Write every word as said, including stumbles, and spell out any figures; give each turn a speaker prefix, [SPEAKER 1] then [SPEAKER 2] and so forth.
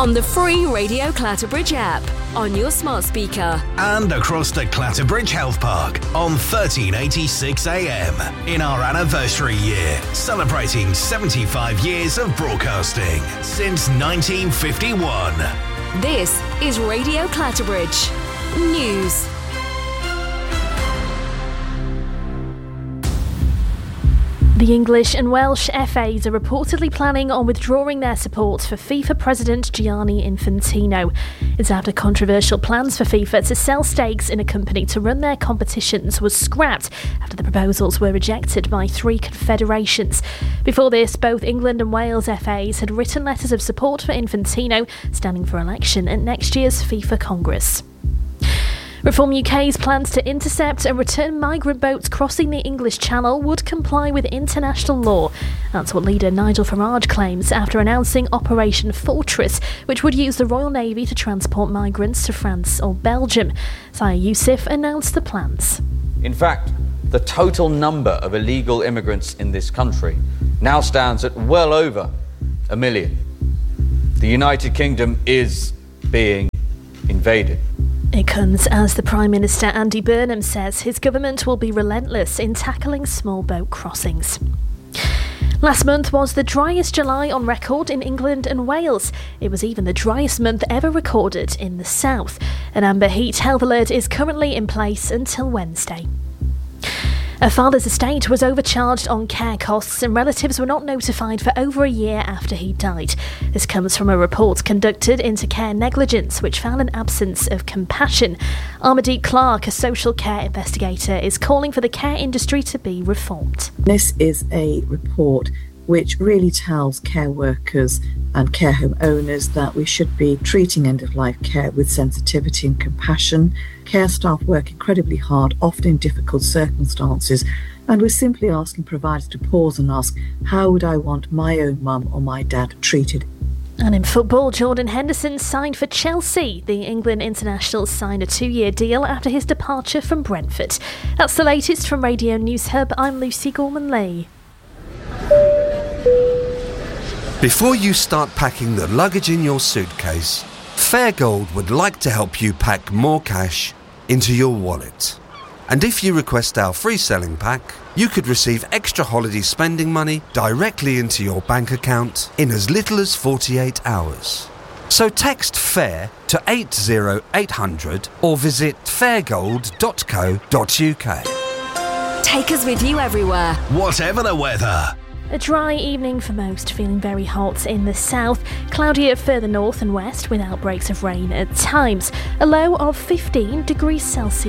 [SPEAKER 1] on the free Radio Clatterbridge app, on your smart speaker,
[SPEAKER 2] and across the Clatterbridge Health Park on thirteen eighty-six A M in our anniversary year, celebrating seventy-five years of broadcasting since nineteen fifty-one.
[SPEAKER 1] This is Radio Clatterbridge News.
[SPEAKER 3] The English and Welsh F As are reportedly planning on withdrawing their support for FIFA President Gianni Infantino. It's after controversial plans for FIFA to sell stakes in a company to run their competitions was scrapped after the proposals were rejected by three confederations. Before this, both England and Wales F As had written letters of support for Infantino, standing for election at next year's FIFA Congress. Reform U K's plans to intercept and return migrant boats crossing the English Channel would comply with international law. That's what leader Nigel Farage claims after announcing Operation Fortress, which would use the Royal Navy to transport migrants to France or Belgium. Zaya Youssef announced the plans.
[SPEAKER 4] In fact, the total number of illegal immigrants in this country now stands at well over a million. The United Kingdom is being invaded.
[SPEAKER 3] It comes as the Prime Minister Andy Burnham says his government will be relentless in tackling small boat crossings. Last month was the driest July on record in England and Wales. It was even the driest month ever recorded in the south. An amber heat health alert is currently in place until Wednesday. A father's estate was overcharged on care costs and relatives were not notified for over a year after he died. This comes from a report conducted into care negligence, which found an absence of compassion. Armadeep Clark, a social care investigator, is calling for the care industry to be reformed.
[SPEAKER 5] This is a report which really tells care workers and care home owners that we should be treating end-of-life care with sensitivity and compassion. Care staff work incredibly hard, often in difficult circumstances, and we're simply asking providers to pause and ask, how would I want my own mum or my dad treated?
[SPEAKER 3] And in football, Jordan Henderson signed for Chelsea. The England international signed a two-year deal after his departure from Brentford. That's the latest from Radio News Hub. I'm Lucy Gorman-Lee.
[SPEAKER 6] Before you start packing the luggage in your suitcase, Fairgold would like to help you pack more cash into your wallet. And if you request our free selling pack, you could receive extra holiday spending money directly into your bank account in as little as forty-eight hours. So text FAIR to eight zero eight hundred or visit fairgold dot co dot uk.
[SPEAKER 1] Take us with you everywhere,
[SPEAKER 2] whatever the weather.
[SPEAKER 3] A dry evening for most, feeling very hot in the south, cloudier further north and west with outbreaks of rain at times. A low of fifteen degrees Celsius.